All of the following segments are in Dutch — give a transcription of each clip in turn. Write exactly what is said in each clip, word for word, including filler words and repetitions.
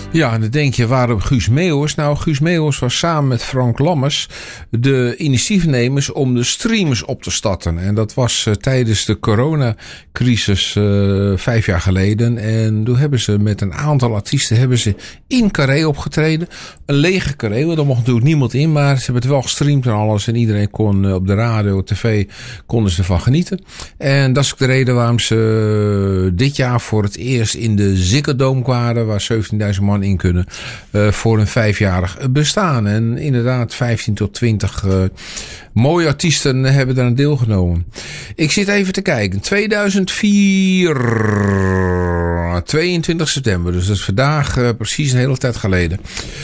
Ja, en dan denk je, waarom Guus Meeuwis? Nou, Guus Meeuwis was samen met Frank Lammers de initiatiefnemers om de streamers op te starten. En dat was uh, tijdens de coronacrisis uh, vijf jaar geleden. En toen hebben ze met een aantal artiesten hebben ze in Carré opgetreden. Een lege Carré, want er mocht natuurlijk niemand in, maar ze hebben het wel gestreamd en alles. En iedereen kon uh, op de radio, tv, konden ze ervan genieten. En dat is ook de reden waarom ze uh, dit jaar voor het eerst in de Ziggo Dome kwamen, waar zeventienduizend man in kunnen, uh, voor een vijfjarig bestaan. En inderdaad vijftien tot twintig uh, mooie artiesten hebben daar aan deelgenomen. Ik zit even te kijken. tweeduizend vier, tweeëntwintig september, dus dat is vandaag uh, precies een hele tijd geleden.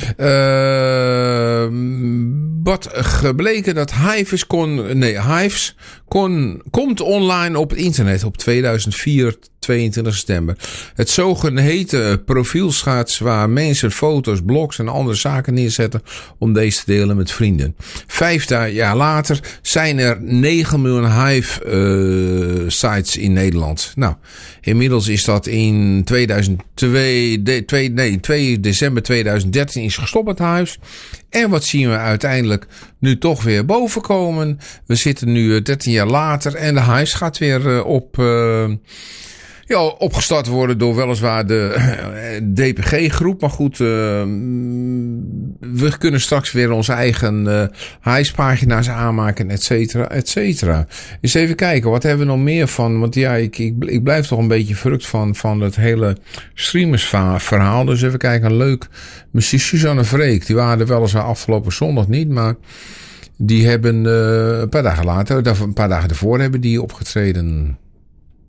Uh, wat gebleken dat Hives kon, nee, Hives kon, komt online op het internet op tweeduizend vier, tweeëntwintig september. Het zogeheten profielschaats waar mensen foto's, blogs en andere zaken neerzetten om deze te delen met vrienden. Vijf jaar later zijn er negen miljoen Hive uh, sites in Nederland. Nou, inmiddels is dat in tweeduizend twee, de, twee, nee, twee december tweeduizend dertien is gestopt met Hives. En wat zien we uiteindelijk nu toch weer bovenkomen? We zitten nu dertien jaar later en de Hives gaat weer uh, op... Uh, Ja, opgestart worden door weliswaar de D P G-groep. Maar goed, uh, we kunnen straks weer onze eigen uh, Hives-pagina's aanmaken, et cetera, et cetera. Eens even kijken, wat hebben we nog meer van? Want ja, ik, ik, ik blijf toch een beetje verrukt van, van het hele streamersverhaal. Dus even kijken, een leuk. Misschien Suzanne Freek, die waren er weliswaar afgelopen zondag niet, maar die hebben uh, een paar dagen later, een paar dagen ervoor hebben die opgetreden.